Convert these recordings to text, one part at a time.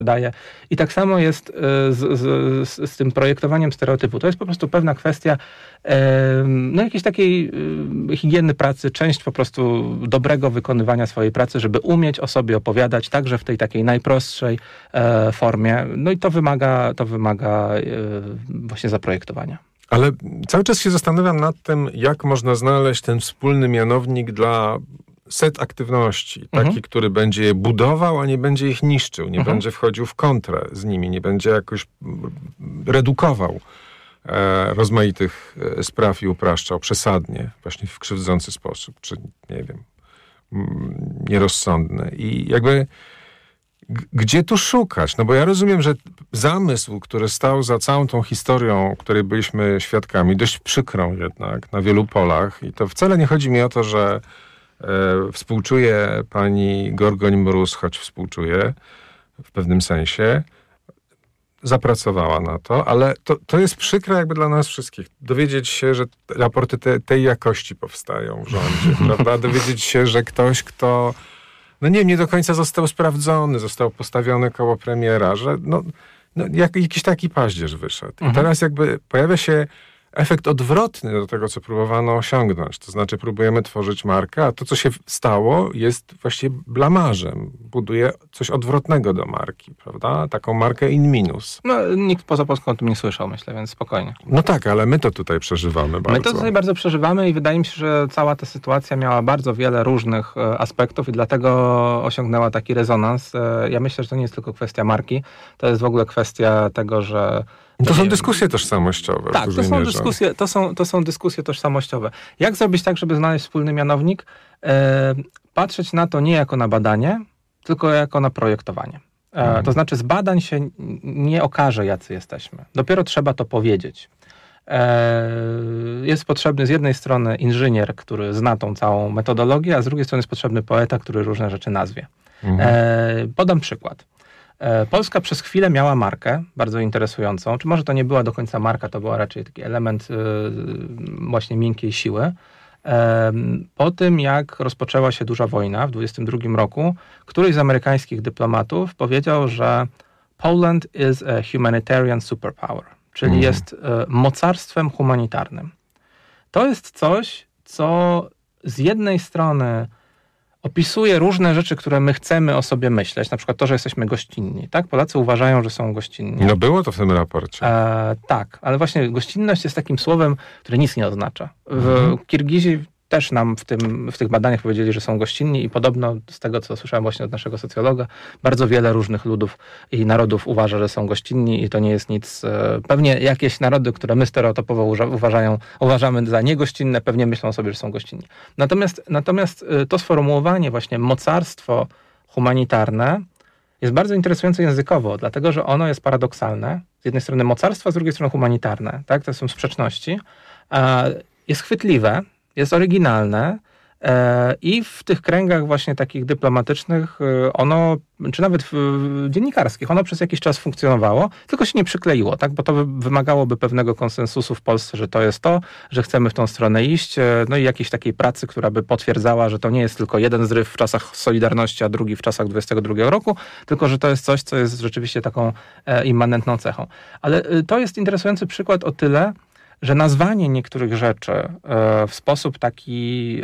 daje. I tak samo jest z tym projektowaniem stereotypu. To jest po prostu pewna kwestia jakiejś takiej higieny pracy, część po prostu dobrego wykonywania swojej pracy, żeby umieć o sobie opowiadać także w tej takiej najprostszej formie. No i to wymaga właśnie zaprojektowania. Ale cały czas się zastanawiam nad tym, jak można znaleźć ten wspólny mianownik dla set aktywności, taki, który będzie je budował, a nie będzie ich niszczył, nie będzie wchodził w kontrę z nimi, nie będzie jakoś redukował rozmaitych spraw i upraszczał przesadnie, właśnie w krzywdzący sposób, czy nie wiem, nierozsądny. I jakby gdzie tu szukać? No bo ja rozumiem, że zamysł, który stał za całą tą historią, której byliśmy świadkami, dość przykrą jednak na wielu polach, i to wcale nie chodzi mi o to, że współczuję pani Gorgoń-Mróz, choć współczuję w pewnym sensie, zapracowała na to, ale to jest przykre jakby dla nas wszystkich. Dowiedzieć się, że raporty tej jakości powstają w rządzie, prawda? Dowiedzieć się, że ktoś, kto nie do końca został sprawdzony, został postawiony koło premiera, że jakiś taki paździerz wyszedł. I teraz jakby pojawia się efekt odwrotny do tego, co próbowano osiągnąć. To znaczy próbujemy tworzyć markę, a to, co się stało, jest właściwie blamażem. Buduje coś odwrotnego do marki, prawda? Taką markę in minus. No, nikt poza Polską o tym nie słyszał, myślę, więc spokojnie. No tak, ale my to tutaj przeżywamy bardzo. My to tutaj bardzo przeżywamy i wydaje mi się, że cała ta sytuacja miała bardzo wiele różnych aspektów i dlatego osiągnęła taki rezonans. Ja myślę, że to nie jest tylko kwestia marki, to jest w ogóle kwestia tego, że to są dyskusje tożsamościowe. Tak, to są dyskusje tożsamościowe. Jak zrobić tak, żeby znaleźć wspólny mianownik? Patrzeć na to nie jako na badanie, tylko jako na projektowanie. To znaczy z badań się nie okaże, jacy jesteśmy. Dopiero trzeba to powiedzieć. Jest potrzebny z jednej strony inżynier, który zna tą całą metodologię, a z drugiej strony jest potrzebny poeta, który różne rzeczy nazwie. Podam przykład. Polska przez chwilę miała markę bardzo interesującą, czy może to nie była do końca marka, to była raczej taki element właśnie miękkiej siły. Po tym, jak rozpoczęła się duża wojna w 1922 roku, któryś z amerykańskich dyplomatów powiedział, że Poland is a humanitarian superpower, czyli jest mocarstwem humanitarnym. To jest coś, co z jednej strony opisuje różne rzeczy, które my chcemy o sobie myśleć. Na przykład to, że jesteśmy gościnni. Tak? Polacy uważają, że są gościnni. No było to w tym raporcie. Tak, ale właśnie gościnność jest takim słowem, które nic nie oznacza. Kirgizi też nam w tych badaniach powiedzieli, że są gościnni i podobno z tego, co słyszałem właśnie od naszego socjologa, bardzo wiele różnych ludów i narodów uważa, że są gościnni i to nie jest nic. Pewnie jakieś narody, które my stereotypowo uważamy za niegościnne, pewnie myślą sobie, że są gościnni. Natomiast to sformułowanie właśnie mocarstwo humanitarne jest bardzo interesujące językowo, dlatego że ono jest paradoksalne. Z jednej strony mocarstwo, a z drugiej strony humanitarne. Tak? To są sprzeczności. Jest chwytliwe, jest oryginalne i w tych kręgach właśnie takich dyplomatycznych ono, czy nawet dziennikarskich, ono przez jakiś czas funkcjonowało, tylko się nie przykleiło, tak? Bo to wymagałoby pewnego konsensusu w Polsce, że to jest to, że chcemy w tą stronę iść, no i jakiejś takiej pracy, która by potwierdzała, że to nie jest tylko jeden zryw w czasach Solidarności, a drugi w czasach 22 roku, tylko że to jest coś, co jest rzeczywiście taką immanentną cechą. Ale to jest interesujący przykład o tyle, że nazwanie niektórych rzeczy w sposób taki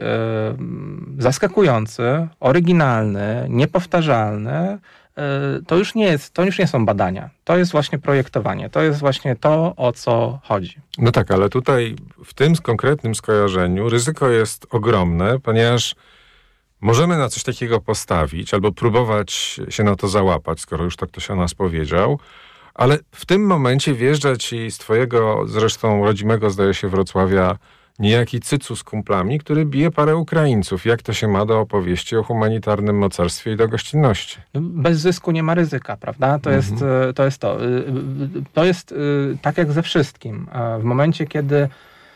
zaskakujący, oryginalny, niepowtarzalny, to już nie są badania. To jest właśnie projektowanie. To jest właśnie to, o co chodzi. No tak, ale tutaj w tym konkretnym skojarzeniu ryzyko jest ogromne, ponieważ możemy na coś takiego postawić albo próbować się na to załapać, skoro już to ktoś o nas powiedział, ale w tym momencie wjeżdża ci z twojego, zresztą rodzimego, zdaje się, Wrocławia, niejaki cycu z kumplami, który bije parę Ukraińców. Jak to się ma do opowieści o humanitarnym mocarstwie i do gościnności? Bez zysku nie ma ryzyka, prawda? To jest to. To jest tak jak ze wszystkim. W momencie, kiedy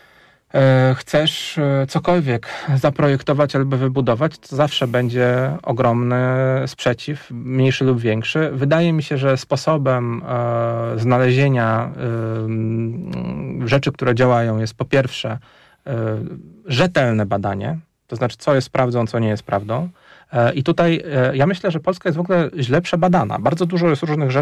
chcesz cokolwiek zaprojektować albo wybudować, to zawsze będzie ogromny sprzeciw, mniejszy lub większy. Wydaje mi się, że sposobem znalezienia rzeczy, które działają, jest po pierwsze rzetelne badanie, to znaczy co jest prawdą, co nie jest prawdą. I tutaj ja myślę, że Polska jest w ogóle źle przebadana. Bardzo dużo jest różnych rzeczy,